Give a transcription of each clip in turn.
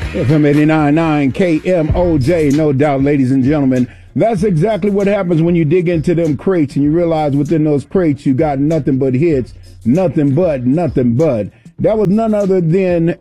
FM 89.9 KMOJ, no doubt, ladies and gentlemen. That's exactly what happens when you dig into them crates and you realize within those crates you got nothing but hits, nothing but. That was none other than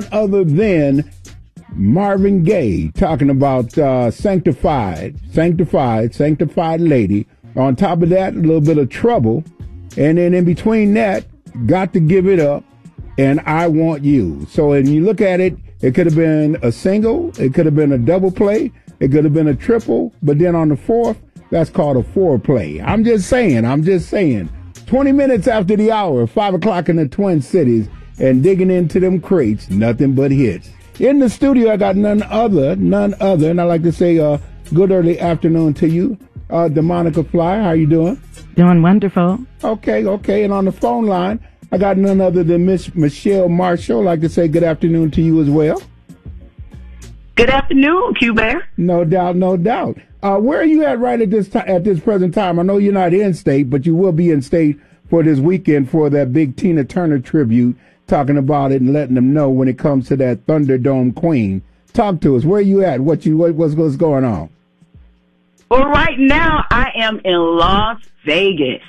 Marvin Gaye talking about sanctified lady. On top of that, a little bit of trouble. And then in between that, got to give it up and I Want You. So when you look at it, it could have been a single, it could have been a double play, it could have been a triple, but then on the fourth, that's called a foreplay. I'm just saying. 20 minutes after the hour, 5 o'clock in the Twin Cities, and digging into them crates, nothing but hits. In the studio, I got none other, and I like to say good early afternoon to you, DeMonica Fly. How you doing? Doing wonderful. Okay. And on the phone line, I got none other than Miss Michelle Marshall. I'd like to say good afternoon to you as well. Good afternoon, Q-Bear. No doubt. Where are you at right at this present time? I know you're not in state, but you will be in state for this weekend for that big Tina Turner tribute, talking about it and letting them know when it comes to that Thunderdome Queen. Talk to us. Where are you at? What's going on? Well, right now I am in Las Vegas.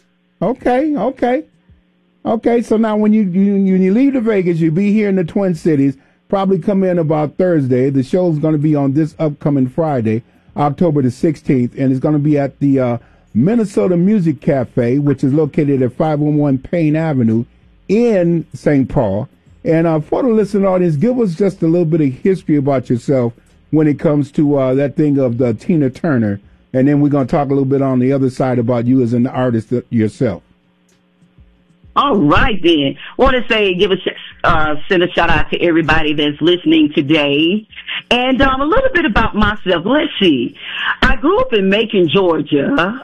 Okay, so now when you leave to Vegas, you'll be here in the Twin Cities, probably come in about Thursday. The show's going to be on this upcoming Friday, October the 16th, and it's going to be at the Minnesota Music Cafe, which is located at 511 Payne Avenue in St. Paul. And for the listening audience, give us just a little bit of history about yourself when it comes to that thing of the Tina Turner, and then we're going to talk a little bit on the other side about you as an artist yourself. All right, then. Want to say, send a shout out to everybody that's listening today. And a little bit about myself. Let's see. I grew up in Macon, Georgia.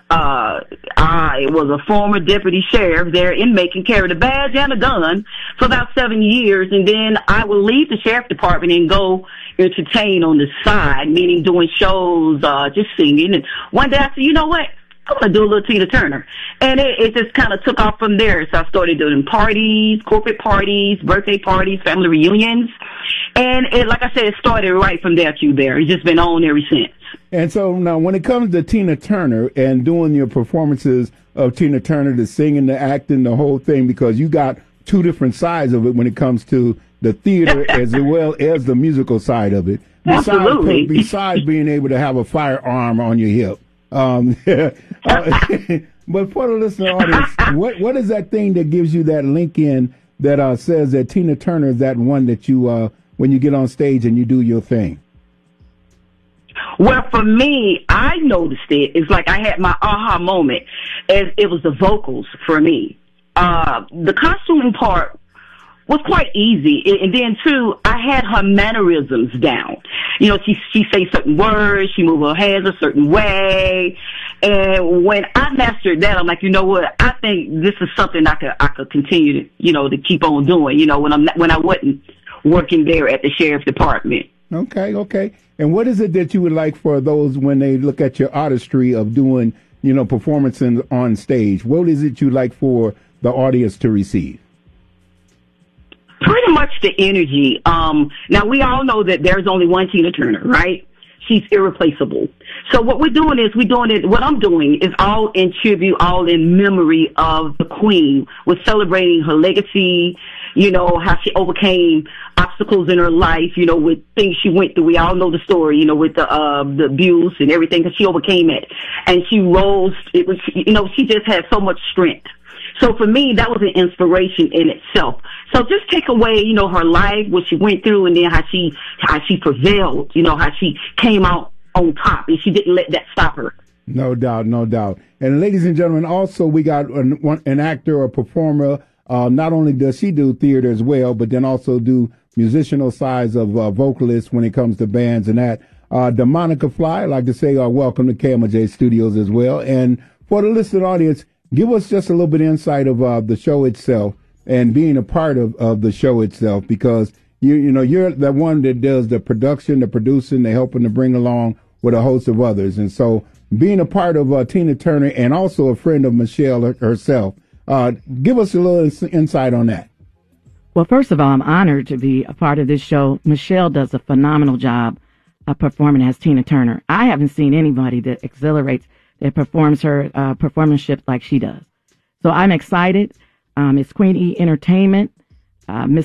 I was a former deputy sheriff there in Macon, carried a badge and a gun for about 7 years. And then I would leave the sheriff department and go entertain on the side, meaning doing shows, just singing. And one day I said, you know what? I'm going to do a little Tina Turner. And it just kind of took off from there. So I started doing parties, corporate parties, birthday parties, family reunions. And like I said, it started right from there, Q-Bear. It's just been on ever since. And so now when it comes to Tina Turner and doing your performances of Tina Turner, the singing, the acting, the whole thing, because you got two different sides of it when it comes to the theater as well as the musical side of it. Absolutely. Besides being able to have a firearm on your hip. But for the listener audience, what is that thing that gives you that link in that says that Tina Turner is that one that you when you get on stage and you do your thing? Well, for me, I noticed it. It's like I had my aha moment, as it was the vocals for me. The costuming part was quite easy. And then, too, I had her mannerisms down. You know, she say certain words, she move her hands a certain way. And when I mastered that, I'm like, you know what? I think this is something I could continue to, to keep on doing, when I wasn't working there at the sheriff's department. Okay. And what is it that you would like for those when they look at your artistry of doing, performances on stage? What is it you like for the audience to receive? Pretty much the energy. Now, we all know that there's only one Tina Turner, right? She's irreplaceable. So what what I'm doing is all in tribute, all in memory of the Queen. We're celebrating her legacy, how she overcame obstacles in her life, with things she went through. We all know the story, with the abuse and everything, because she overcame it. And she rose. It was, she just had so much strength. So for me, that was an inspiration in itself. So just take away, her life, what she went through, and then how she prevailed, how she came out on top, and she didn't let that stop her. No doubt. And ladies and gentlemen, also we got an actor or performer. Not only does she do theater as well, but then also do musicianal sides of vocalists when it comes to bands and that. DeMonica Fly, I'd like to say welcome to KMOJ Studios as well. And for the listening audience, give us just a little bit of insight of the show itself and being a part of the show itself, because you're the one that does the production, the producing, the helping to bring along with a host of others. And so being a part of Tina Turner and also a friend of Michelle herself, give us a little insight on that. Well, first of all, I'm honored to be a part of this show. Michelle does a phenomenal job of performing as Tina Turner. I haven't seen anybody that exhilarates, that performs her performanceship like she does. So I'm excited. It's Queen E Entertainment. Miss